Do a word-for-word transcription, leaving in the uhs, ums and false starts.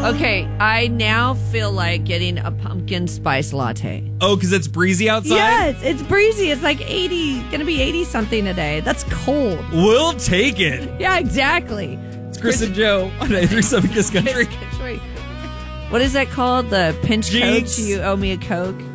Okay, I now feel like getting a pumpkin spice latte. Oh, because it's breezy outside? Yes, it's breezy. It's like eighty, gonna be eighty something today. That's cold. We'll take it. Yeah, exactly. It's Chris, Chris and Joe on eight three seven Kiss Country. What is that called? The pinch Jinx. Coke? You owe me a Coke?